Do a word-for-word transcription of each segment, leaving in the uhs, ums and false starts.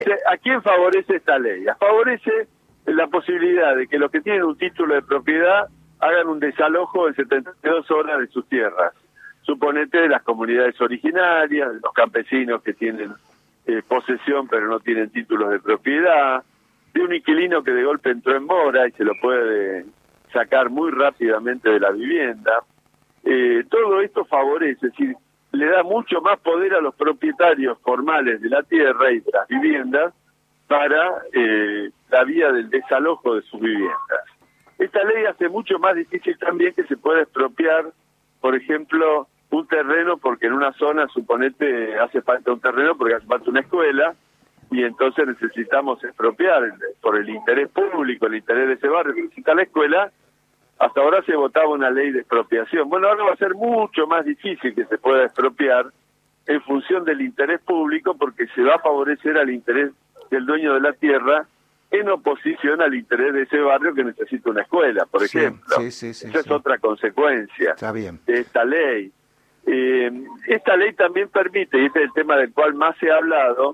¿A quién favorece esta ley? Favorece la posibilidad de que los que tienen un título de propiedad hagan un desalojo de setenta y dos horas de sus tierras. Suponete de las comunidades originarias, de los campesinos que tienen eh, posesión pero no tienen títulos de propiedad, de un inquilino que de golpe entró en mora y se lo puede sacar muy rápidamente de la vivienda. Eh, todo esto favorece, es decir, le da mucho más poder a los propietarios formales de la tierra y de las viviendas para eh, la vía del desalojo de sus viviendas. Esta ley hace mucho más difícil también que se pueda expropiar, por ejemplo, un terreno, porque en una zona, suponete, hace falta un terreno porque hace falta una escuela, y entonces necesitamos expropiar por el interés público, el interés de ese barrio que necesita la escuela. Hasta ahora se votaba una ley de expropiación. Bueno, ahora va a ser mucho más difícil que se pueda expropiar en función del interés público, porque se va a favorecer al interés del dueño de la tierra en oposición al interés de ese barrio que necesita una escuela, por sí, ejemplo. Sí, sí, sí, Esa sí. es otra consecuencia Está bien. de esta ley. Eh, esta ley también permite, y este es el tema del cual más se ha hablado,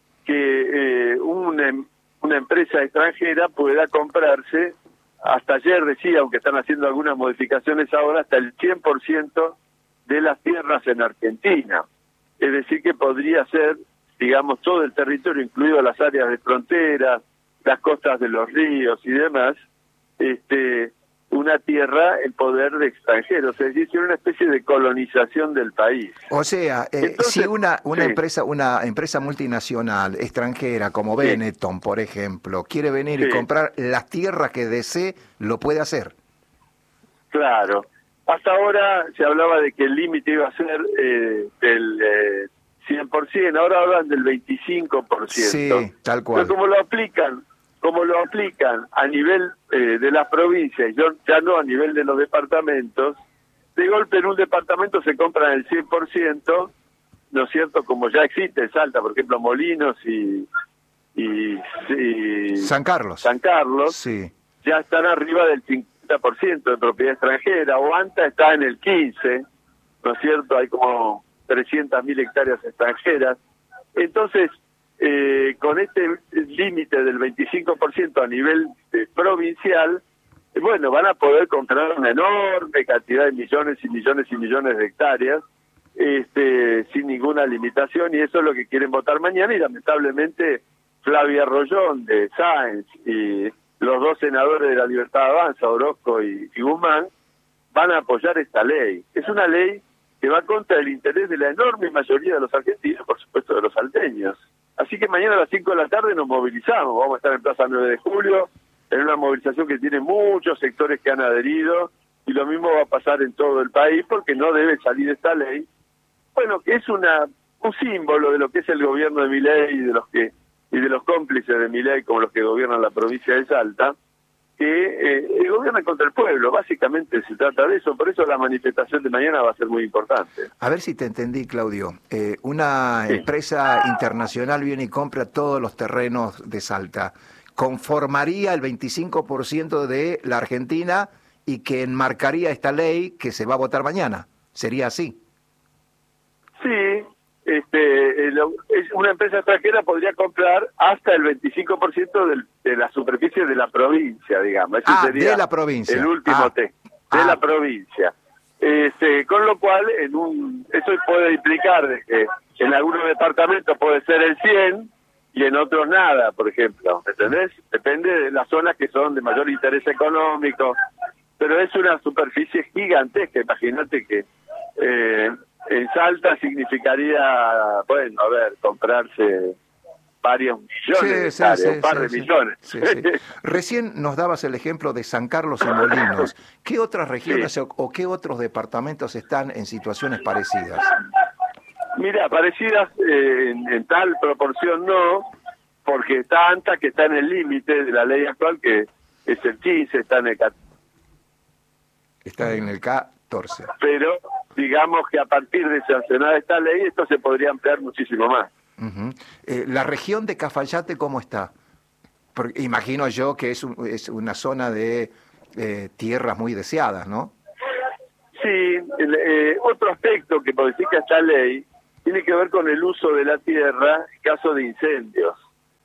que eh, una, una empresa extranjera pueda comprarse, hasta ayer decía, aunque están haciendo algunas modificaciones ahora, hasta el cien por ciento de las tierras en Argentina. Es decir, que podría ser, digamos, todo el territorio, incluido las áreas de frontera, las costas de los ríos y demás, este una tierra en poder de extranjeros, es decir, una especie de colonización del país. O sea, eh, Entonces, si una una sí. empresa una empresa multinacional extranjera como Sí. Benetton, por ejemplo, quiere venir Sí. y comprar las tierras que desee, lo puede hacer. Claro. Hasta ahora se hablaba de que el límite iba a ser eh, del eh, cien por ciento, ahora hablan del veinticinco por ciento. Sí, tal cual. Pero como lo aplican, como lo aplican a nivel eh, de las provincias, yo, ya no a nivel de los departamentos, de golpe en un departamento se compran el cien por ciento, ¿no es cierto? Como ya existe en Salta, por ejemplo, Molinos y, y, y San Carlos. San Carlos, Sí. ya están arriba del cincuenta por ciento de propiedad extranjera, o ANTA está en el quince por ciento, ¿no es cierto? Hay como trescientas mil hectáreas extranjeras. Entonces, eh, con este límite del veinticinco por ciento a nivel eh, provincial, eh, bueno, van a poder comprar una enorme cantidad de millones y millones y millones de hectáreas, este, sin ninguna limitación, y eso es lo que quieren votar mañana, y lamentablemente Flavia Rollón de Sáenz y los dos senadores de la Libertad Avanza, Orozco y, y Guzmán, van a apoyar esta ley. Es una ley que va contra el interés de la enorme mayoría de los argentinos, por supuesto de los salteños. Así que mañana a las cinco de la tarde nos movilizamos, vamos a estar en Plaza nueve de Julio, en una movilización que tiene muchos sectores que han adherido, y lo mismo va a pasar en todo el país, porque no debe salir esta ley. Bueno, que es una un símbolo de lo que es el gobierno de Milei y de los que y de los cómplices de Milei, como los que gobiernan la provincia de Salta, que eh, gobiernan contra el pueblo. Básicamente se trata de eso, por eso la manifestación de mañana va a ser muy importante. A ver si te entendí, Claudio. Eh, una Sí. empresa internacional viene y compra todos los terrenos de Salta. ¿Conformaría el veinticinco por ciento de la Argentina y que enmarcaría esta ley que se va a votar mañana? ¿Sería así? Sí, este, el- es una empresa extranjera podría comprar hasta el veinticinco por ciento del, de la superficie de la provincia, digamos. Ese Ah, sería de la provincia. el último Ah. texto, de Ah. la provincia. Este, con lo cual, en un eso puede implicar de que en algunos departamentos puede ser el cien y en otros nada, por ejemplo, ¿entendés? Depende de las zonas que son de mayor interés económico, pero es una superficie gigantesca. Imagínate que eh, en Salta significaría, bueno, a ver, comprarse varios millones de Sí, sí, hectáreas, sí, un par sí, de sí. millones. Sí, sí. Recién nos dabas el ejemplo de San Carlos y Molinos. ¿Qué otras regiones Sí. o, o qué otros departamentos están en situaciones parecidas? Mira, parecidas eh, en, en tal proporción no, porque está ANTA, que está en el límite de la ley actual, que es el quince, está en el catorce. Está en el catorce. Pero digamos que a partir de sancionar esta ley, esto se podría ampliar muchísimo más. Uh-huh. Eh, ¿La región de Cafayate cómo está? Porque imagino yo que es, un- es una zona de eh, tierras muy deseadas, ¿no? Sí, el, eh, otro aspecto que modifica esta ley tiene que ver con el uso de la tierra en caso de incendios.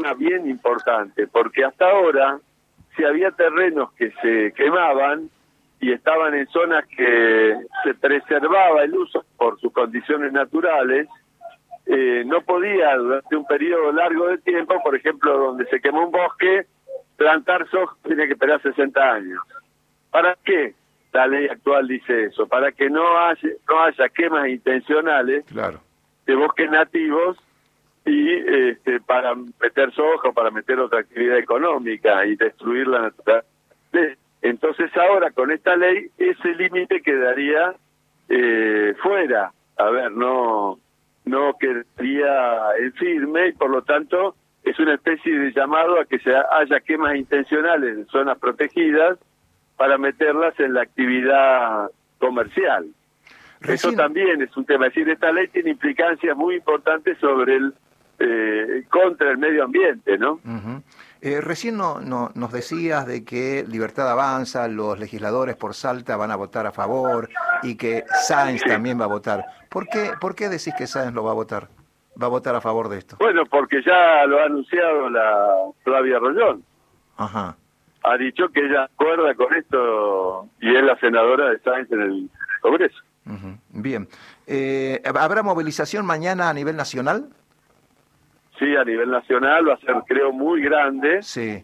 zona bien importante, porque hasta ahora, si había terrenos que se quemaban y estaban en zonas que se preservaba el uso por sus condiciones naturales, eh, no podía durante un periodo largo de tiempo, por ejemplo, donde se quemó un bosque, plantar soja tiene que esperar sesenta años. ¿Para qué la ley actual dice eso? Para que no haya, no haya quemas intencionales Claro. de bosques nativos y este, para meter soja o para meter otra actividad económica y destruir la naturaleza. Entonces ahora con esta ley ese límite quedaría eh, fuera. A ver, no, no quedaría en firme y por lo tanto es una especie de llamado a que se haya quemas intencionales en zonas protegidas para meterlas en la actividad comercial. Recién... Eso también es un tema. Es decir, esta ley tiene implicancias muy importantes sobre el eh, contra el medio ambiente, ¿no? Uh-huh. Eh, recién no, no, nos decías de que Libertad Avanza, los legisladores por Salta van a votar a favor y que Sáenz sí. también va a votar. ¿Por qué, ¿Por qué decís que Sáenz lo va a votar? ¿Va a votar a favor de esto? Bueno, porque ya lo ha anunciado la Flavia Rollón. Ajá. Ha dicho que ella acuerda con esto y es la senadora de Sáenz en el Congreso. Uh-huh. Bien. Eh, ¿Habrá movilización mañana a nivel nacional? Sí, a nivel nacional va a ser, creo, muy grande. Sí.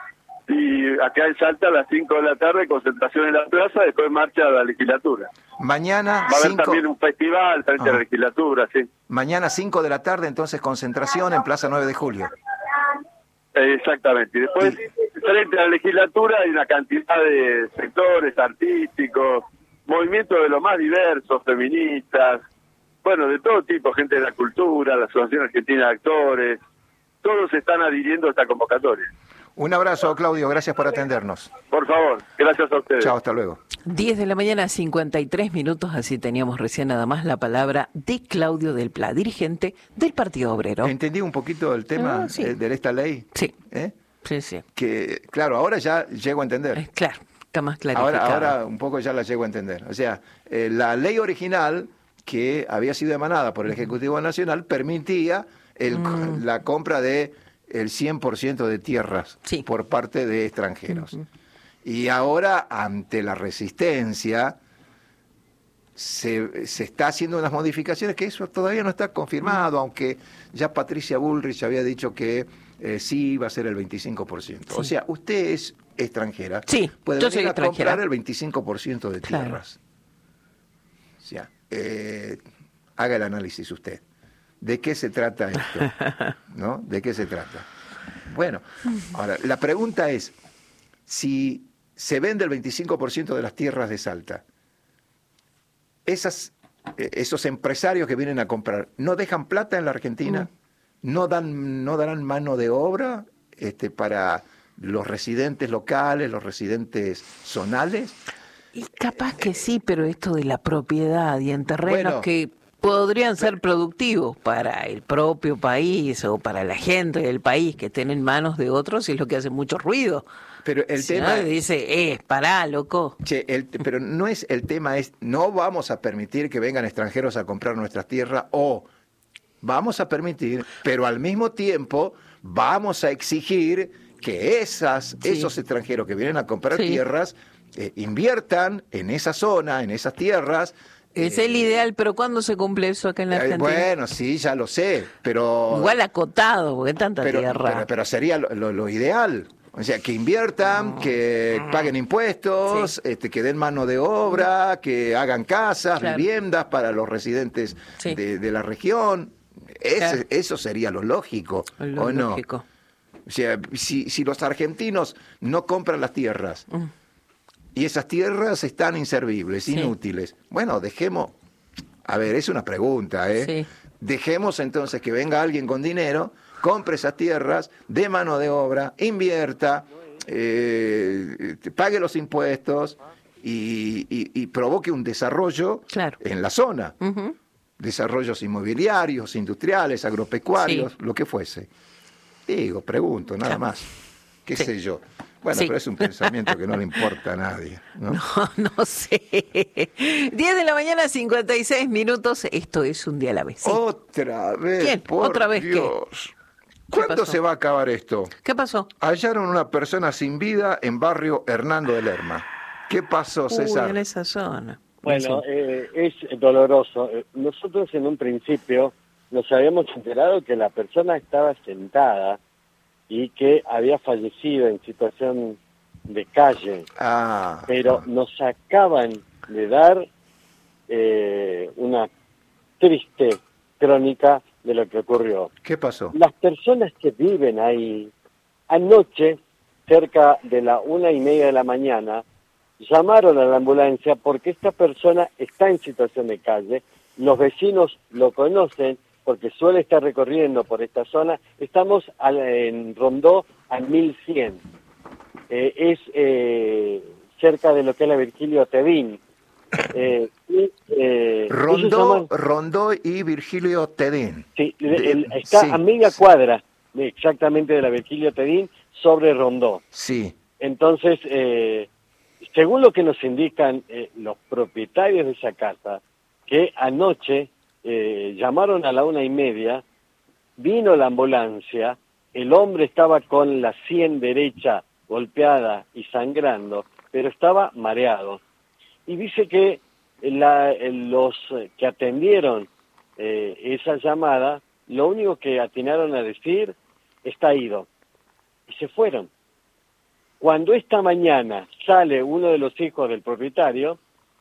Y acá en Salta a las cinco de la tarde, concentración en la plaza, después marcha a la legislatura. Mañana... Va a haber cinco... también un festival frente ah. a la legislatura, sí. Mañana cinco de la tarde, entonces, concentración en Plaza nueve de julio. Exactamente. Y después, y... frente a la legislatura, hay una cantidad de sectores artísticos, movimientos de lo más diversos, feministas, bueno, de todo tipo, gente de la cultura, la Asociación Argentina de Actores, todos están adhiriendo a esta convocatoria. Un abrazo, Claudio, gracias por atendernos. Por favor, gracias a ustedes. Chao, hasta luego. diez de la mañana, cincuenta y tres minutos, así teníamos recién nada más la palabra de Claudio Del Pla, dirigente del Partido Obrero. ¿Entendí un poquito el tema ah, sí. eh, de esta ley? Sí. ¿Eh? Sí, sí. Que, claro, ahora ya llego a entender. Eh, claro, está más clarificado. Ahora, ahora un poco ya la llego a entender. O sea, eh, la ley original que había sido emanada por el Ejecutivo Nacional permitía el, mm. la compra de el cien por ciento de tierras sí. por parte de extranjeros. Uh-huh. Y ahora, ante la resistencia, se, se está haciendo unas modificaciones que eso todavía no está confirmado, uh-huh. aunque ya Patricia Bullrich había dicho que eh, sí iba a ser el veinticinco por ciento. Sí. O sea, usted es extranjera, sí, puede yo venir soy a extranjera. comprar el veinticinco por ciento de tierras. Claro. O sea, eh, haga el análisis usted. ¿De qué se trata esto? ¿No? ¿De qué se trata? Bueno, ahora, la pregunta es, si se vende el veinticinco por ciento de las tierras de Salta, esas, eh, esos empresarios que vienen a comprar, ¿no dejan plata en la Argentina? ¿No dan, no darán mano de obra este, para los residentes locales, los residentes zonales? Y capaz que sí, pero esto de la propiedad y en terrenos bueno, que podrían ser productivos para el propio país o para la gente del país que estén en manos de otros es lo que hace mucho ruido. Pero el si tema no, dice, eh, pará, loco. Che, el, pero no es el tema, es no vamos a permitir que vengan extranjeros a comprar nuestras tierras o vamos a permitir, pero al mismo tiempo vamos a exigir que esas, sí. esos extranjeros que vienen a comprar sí. tierras eh, inviertan en esa zona, en esas tierras. Es eh, el ideal, pero ¿cuándo se cumple eso acá en la eh, Argentina? Bueno, sí, ya lo sé, pero... Igual acotado, porque tanta pero, tierra. Pero, pero sería lo, lo, lo ideal. O sea, que inviertan, no. que paguen impuestos, sí. este, que den mano de obra, que hagan casas, claro. viviendas para los residentes sí. de, de la región. Ese, claro. Eso sería lo lógico, lo ¿o no? lógico. O sea, si, si los argentinos no compran las tierras mm. y esas tierras están inservibles, sí. inútiles, bueno, dejemos... A ver, es una pregunta, ¿eh? Sí. Dejemos entonces que venga alguien con dinero, compre esas tierras, dé mano de obra, invierta, eh, pague los impuestos y, y, y provoque un desarrollo claro. en la zona. Uh-huh. Desarrollos inmobiliarios, industriales, agropecuarios, sí. lo que fuese. Digo, pregunto, nada claro. más. ¿Qué sí. sé yo? Bueno, sí. pero es un pensamiento que no le importa a nadie, ¿no? No, no sé. diez de la mañana, cincuenta y seis minutos. Esto es un día a la vez. ¿Sí? Otra vez. ¿Quién? Por ¿Otra vez Dios. ¿Cuándo pasó? se va a acabar esto? ¿Qué pasó? Hallaron una persona sin vida en barrio Hernando de Lerma. ¿Qué pasó, César? Uy, en esa zona. Bueno, Sí. eh, es doloroso. Eh, Nosotros en un principio nos habíamos enterado que la persona estaba sentada y que había fallecido en situación de calle, Ah, pero nos acaban de dar eh, una triste crónica de lo que ocurrió. ¿qué pasó? Las personas que viven ahí, anoche, cerca de la una y media de la mañana, llamaron a la ambulancia porque esta persona está en situación de calle, los vecinos lo conocen porque suele estar recorriendo por esta zona, estamos al, en Rondó a mil cien, eh, es eh, cerca de lo que es la Virgilio Tedín. Eh, y, eh, ellos Rondó, llaman- Rondó y Virgilio Tedín. Sí, De- el- está sí, a media cuadra de- exactamente de la Virgilio Tedín sobre Rondó. Sí, Entonces, eh, según lo que nos indican eh, los propietarios de esa casa, que anoche eh, llamaron a la una y media, vino la ambulancia, el hombre estaba con la sien derecha golpeada y sangrando, pero estaba mareado. Y dice que la- los que atendieron eh, esa llamada, lo único que atinaron a decir, está ido. Y se fueron. Cuando esta mañana sale uno de los hijos del propietario,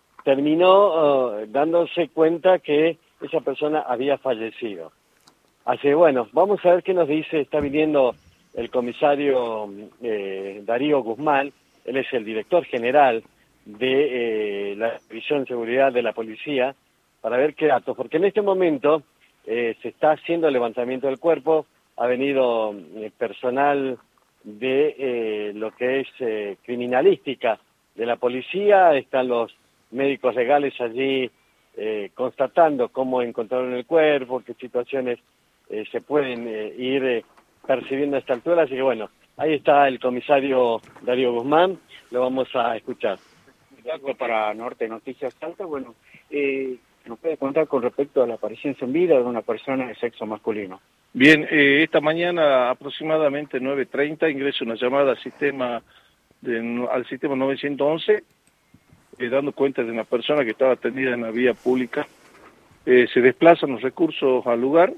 terminó uh, dándose cuenta que esa persona había fallecido. Así que bueno, vamos a ver qué nos dice, está viniendo el comisario eh, Darío Guzmán, él es el director general de eh, la División de Seguridad de la Policía, para ver qué datos, porque en este momento eh, se está haciendo el levantamiento del cuerpo, ha venido eh, personal de eh, lo que es eh, criminalística de la policía, están los médicos legales allí eh, constatando cómo encontraron el cuerpo, qué situaciones eh, se pueden eh, ir eh, percibiendo a esta altura, así que bueno, ahí está el comisario Darío Guzmán, lo vamos a escuchar. Para Norte Noticias Salta, bueno, eh, ¿nos puede contar con respecto a la aparición en vida de una persona de sexo masculino? Bien, eh, esta mañana aproximadamente nueve treinta ingresa una llamada al sistema de, al sistema novecientos once, eh, dando cuenta de una persona que estaba atendida en la vía pública. Eh, se desplazan los recursos al lugar,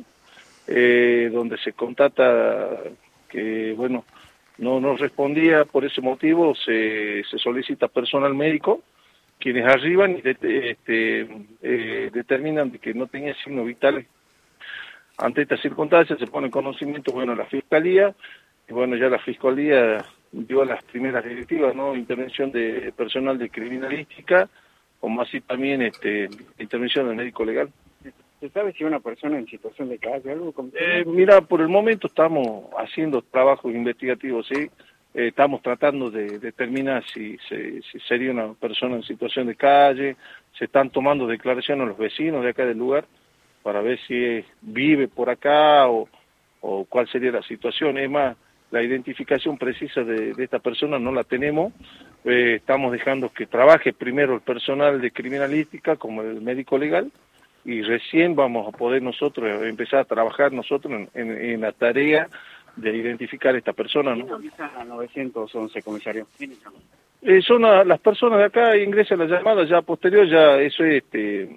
eh, donde se contata que, bueno, no nos respondía, por ese motivo se, se solicita personal médico, quienes arriban y de, este, eh, determinan de que no tenía signos vitales. Ante estas circunstancias se pone en conocimiento, bueno, la Fiscalía, y bueno, ya la Fiscalía dio las primeras directivas, ¿no? Intervención de personal de criminalística, como así también este, intervención del médico legal. ¿Se sabe si una persona en situación de calle, algo como... Eh, mira, por el momento estamos haciendo trabajos investigativos, ¿sí? Eh, estamos tratando de determinar si, se, si sería una persona en situación de calle, se están tomando declaraciones a los vecinos de acá del lugar, para ver si es, vive por acá o, o cuál sería la situación. Es más, la identificación precisa de, de esta persona no la tenemos, eh, estamos dejando que trabaje primero el personal de criminalística como el médico legal, y recién vamos a poder nosotros empezar a trabajar nosotros en, en, en la tarea de identificar a esta persona, ¿no? A novecientos once, comisario. Eh, son a, las personas de acá, ingresan la llamada, ya posterior, ya eso es, este,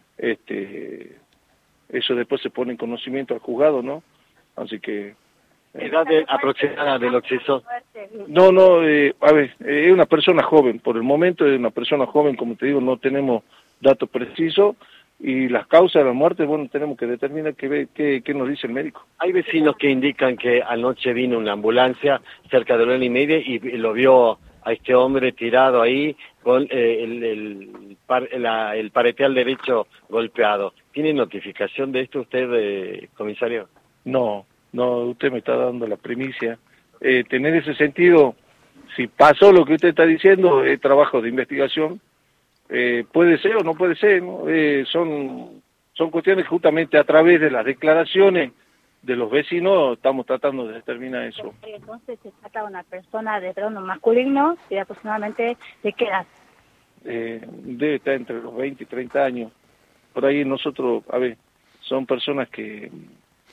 este, eso después se pone en conocimiento al juzgado, ¿no? Así que... ¿Edad de, aproximada del occiso? No, no, eh, a ver, eh, es una persona joven, por el momento es una persona joven, como te digo, no tenemos datos precisos, y las causas de la muerte, bueno, tenemos que determinar qué, ve- qué, qué nos dice el médico. Hay vecinos que indican que anoche vino una ambulancia cerca de la una y media y lo vio a este hombre tirado ahí con eh, el, el, par- la- el pareteal derecho golpeado. ¿Tiene notificación de esto usted, eh, comisario? No, no, usted me está dando la primicia. Eh, tener ese sentido, si pasó lo que usted está diciendo, es trabajo de investigación. Eh, puede ser o no puede ser, ¿no? Eh, son, son cuestiones que justamente a través de las declaraciones de los vecinos estamos tratando de determinar eso. Entonces se trata de una persona de trono masculino y de aproximadamente de qué edad. Eh, debe estar entre los veinte y treinta años. Por ahí nosotros, a ver, son personas que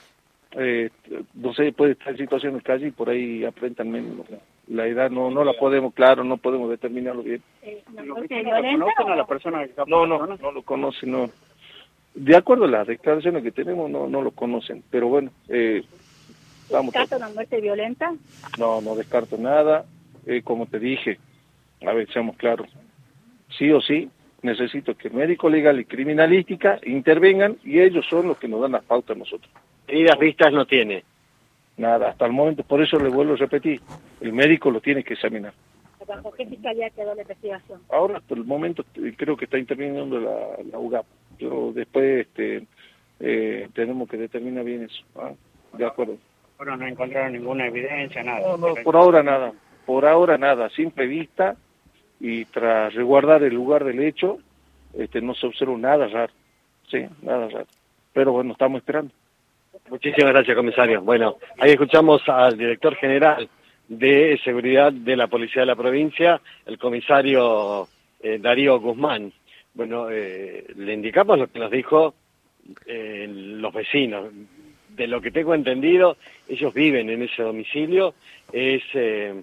eh, no sé, puede estar en situación de calle y por ahí aprendan menos. La edad no no la podemos, claro, no podemos determinarlo bien. Eh, ¿La ¿Los muerte vecinos lo violenta conocen a la o- persona que está No, no, persona? no lo conocen, no. De acuerdo a las declaraciones que tenemos, no no lo conocen, pero bueno, eh, vamos. ¿Descarta una muerte violenta? No, no descarto nada. Eh, como te dije, a ver, seamos claros. Sí o sí, necesito que médico legal y criminalística intervengan y ellos son los que nos dan las pautas a nosotros. Heridas vistas no tiene. Nada, hasta el momento, por eso le vuelvo a repetir, el médico lo tiene que examinar. ¿Bajo qué fiscalía quedó la investigación? Ahora, hasta el momento, eh, creo que está interviniendo la, la U G A P, pero después este, eh, tenemos que determinar bien eso. ¿Ah? De acuerdo. Bueno, no encontraron ninguna evidencia, nada. No, no, por ahora nada, por ahora nada, simple vista y tras resguardar el lugar del hecho, este, no se observó nada raro, sí, nada raro. Pero bueno, estamos esperando. Muchísimas gracias, comisario. Bueno, ahí escuchamos al director general de seguridad de la Policía de la provincia, el comisario eh, Darío Guzmán. Bueno, eh, le indicamos lo que nos dijo eh, los vecinos. De lo que tengo entendido, ellos viven en ese domicilio, es eh,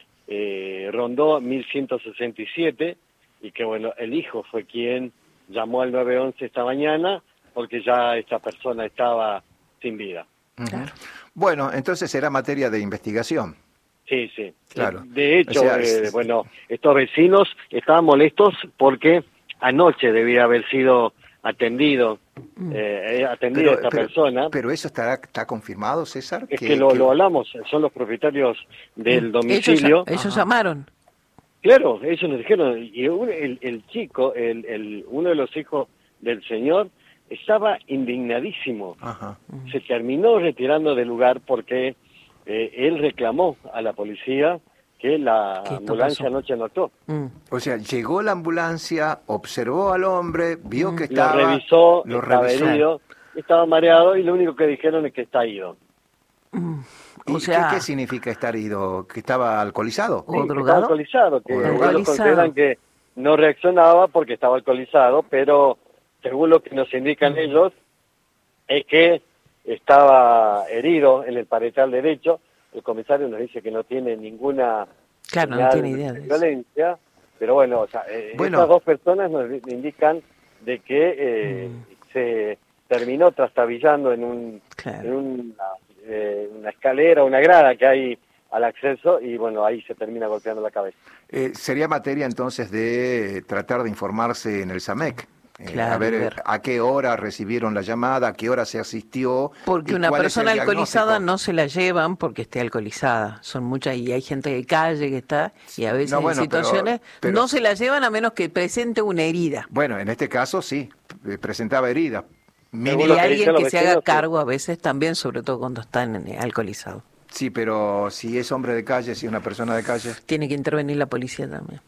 eh, Rondó mil ciento sesenta y siete, y que bueno, el hijo fue quien llamó al nueve once esta mañana, porque ya esta persona estaba sin vida. Ujú. Bueno, entonces será materia de investigación. Sí, sí. Claro. De hecho, O sea, eh, es- bueno, estos vecinos estaban molestos porque anoche debía haber sido atendido, eh, eh, atendida esta persona. pero eso está, está confirmado, César. Es que, lo, lo hablamos, son los propietarios del domicilio. Ellos, ellos llamaron. Claro, ellos nos dijeron, y un- el, el chico, el, el, uno de los hijos del señor, estaba indignadísimo. Ajá. Se terminó retirando del lugar porque eh, él reclamó a la policía que la Que esto ambulancia pasó. anoche no actuó. Mm. O sea, llegó la ambulancia, observó al hombre, vio que Lo estaba... revisó, lo estaba revisó. herido, estaba mareado y lo único que dijeron es que está ido. Mm. ¿Y O sea, qué, qué significa estar ido? ¿Que estaba alcoholizado? ¿O Sí, que estaba drogado? alcoholizado, que O ellos drogado. consideran que no reaccionaba porque estaba alcoholizado, pero según lo que nos indican ellos, es que estaba herido en el parietal derecho. El comisario nos dice que no tiene ninguna Claro, no señal tiene idea de eso. violencia, pero bueno, o sea, eh, Bueno. estas dos personas nos di- indican de que eh, Mm. se terminó trastabillando en un Claro. en una, eh, una escalera, una grada que hay al acceso y bueno, ahí se termina golpeando la cabeza. Eh, sería materia entonces de tratar de informarse en el SAMEC. Eh, Claro, a ver, ver. a qué hora recibieron la llamada, a qué hora se asistió. Porque y una cuál es el persona alcoholizada diagnóstico. no se la llevan porque esté alcoholizada. Son muchas y hay gente de calle que está y a veces No, bueno, en situaciones pero- pero- no se la llevan a menos que presente una herida. Bueno, en este caso sí, eh, presentaba herida. Según Y lo que alguien dicen los que se haga vecinos, sí. cargo a veces también, sobre todo cuando están eh, alcoholizados. Sí, pero si es hombre de calle, si es una persona de calle. Tiene que intervenir la policía también.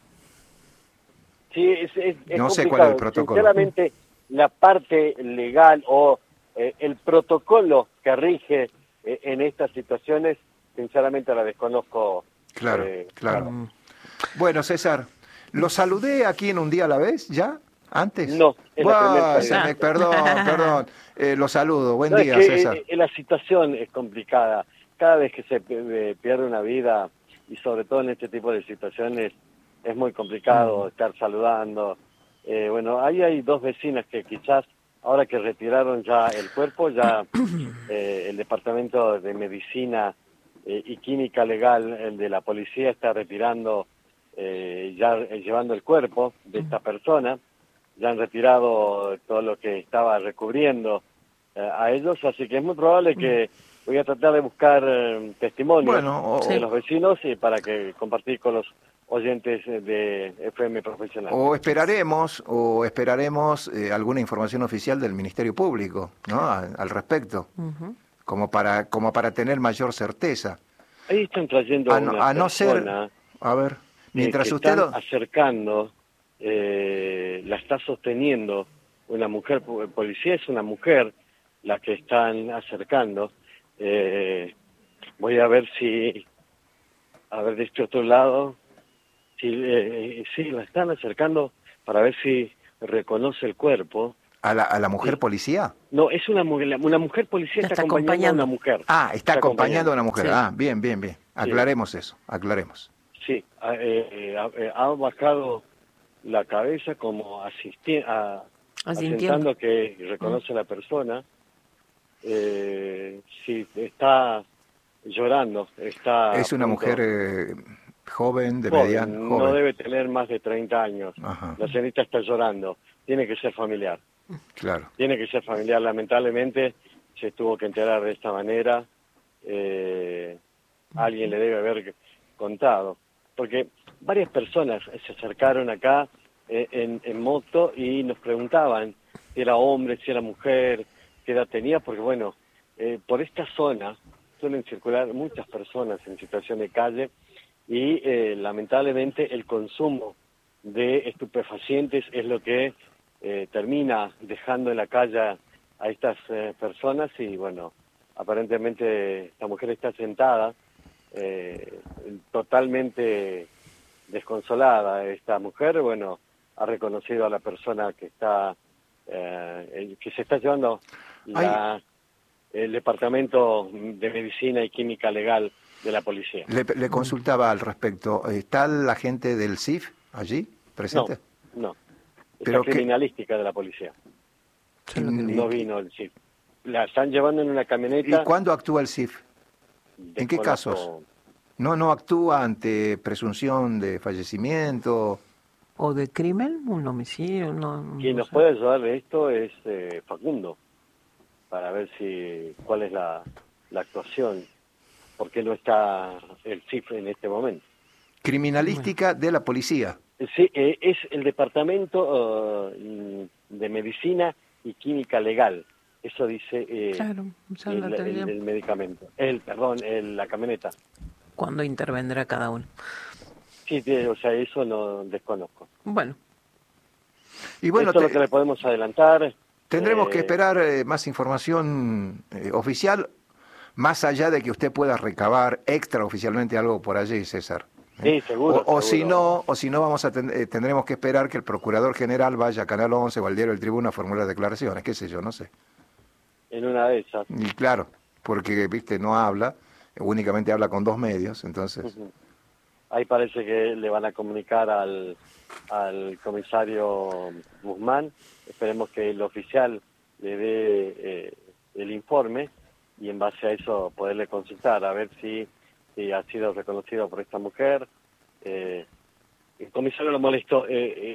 Sí, es, es, es No sé complicado. cuál es el protocolo. Sinceramente, la parte legal o eh, el protocolo que rige eh, en estas situaciones, sinceramente la desconozco. Claro, eh, claro. Mm. Bueno, César, ¿lo saludé aquí en Un Día a la Vez ya? ¿Antes? No, es la Buah, primera se vez. me- Perdón, perdón. Eh, lo saludo. Buen No, es día, que, César. eh, la situación es complicada. Cada vez que se eh, pierde una vida, y sobre todo en este tipo de situaciones, es muy complicado estar saludando. Eh, bueno, ahí hay dos vecinas que quizás, ahora que retiraron ya el cuerpo, ya eh, el Departamento de Medicina eh, y Química Legal, el de la policía, está retirando, eh, ya eh, llevando el cuerpo de esta persona. Ya han retirado todo lo que estaba recubriendo eh, a ellos, así que es muy probable que voy a tratar de buscar eh, testimonios Bueno, o- de los vecinos y para que compartir con los oyentes eh, de F M Profesional. O esperaremos, o esperaremos eh, alguna información oficial del Ministerio Público, ¿no? A- al respecto, Ujú. como para, como para tener mayor certeza. Ahí están trayendo A a no, una a no ser, persona a ver, eh, mientras que usted... están lo- acercando, eh, la está sosteniendo una mujer, po- policía es una mujer la que están acercando. Eh, voy a ver si, a ver de este otro lado, si, eh, sí, la están acercando para ver si reconoce el cuerpo. ¿A la, a la mujer Sí. policía? No, es una mujer, una mujer policía La está, está acompañando, acompañando. a una mujer. Ah, está acompañando a una mujer. Sí. Ah, bien, bien, bien. Aclaremos eso, aclaremos. Sí, ha, eh, eh, ha, eh, ha bajado la cabeza como asisti a, Asintiendo. asentando que reconoce a la persona. Eh, sí, está llorando, está Es una a punto- mujer eh, joven, de joven, mediana, no joven. debe tener más de treinta años. Ajá. La señorita está llorando, tiene que ser familiar. Claro. Tiene que ser familiar, lamentablemente se tuvo que enterar de esta manera, eh, alguien le debe haber contado, porque varias personas se acercaron acá eh, en, en moto y nos preguntaban si era hombre, si era mujer, qué edad tenía, porque bueno, eh, por esta zona suelen circular muchas personas en situación de calle y eh, lamentablemente el consumo de estupefacientes es lo que eh, termina dejando en la calle a estas eh, personas y bueno, aparentemente esta mujer está sentada eh, totalmente desconsolada. Esta mujer, bueno, ha reconocido a la persona que está eh, que se está llevando la, el departamento de medicina y química legal de la policía. Le, le consultaba al respecto. ¿Está la gente del C I F allí presente? No, no. Es Pero la que- criminalística de la policía. Eso es lo que Y- No vino el C I F. La están llevando en una camioneta. ¿Y cuándo actúa el C I F? ¿En qué desconozco. casos? No, no actúa ante presunción de fallecimiento. ¿O de crimen? ¿Un homicidio? No, no Quien nos sé. puede ayudar de esto es eh, Facundo, para ver si cuál es la, la actuación, por qué no está el C I F en este momento. Criminalística de la policía. Sí, eh, es el departamento uh, de medicina y química legal. Eso dice eh, Claro, esa el, la el- tendría. el medicamento. El, perdón, el- la camioneta. ¿Cuándo intervendrá cada uno? Sí, sí, o sea, eso no desconozco. Bueno, Y bueno, Eso es lo te- que le podemos adelantar. tendremos Eh, que esperar eh, más información eh, oficial, más allá de que usted pueda recabar extraoficialmente algo por allí, César. Sí, seguro. O, o seguro. si no, o si no vamos a ten- eh, tendremos que esperar que el procurador general vaya a Canal once o al diario El Tribuno a formular declaraciones, qué sé yo, no sé. En una de esas. Y claro, porque viste no habla, únicamente habla con dos medios, entonces. Ujú. Ahí parece que le van a comunicar al, al comisario Guzmán. Esperemos que el oficial le dé eh, el informe y en base a eso poderle consultar, a ver si, si ha sido reconocido por esta mujer. Eh, el comisario lo molestó. Eh,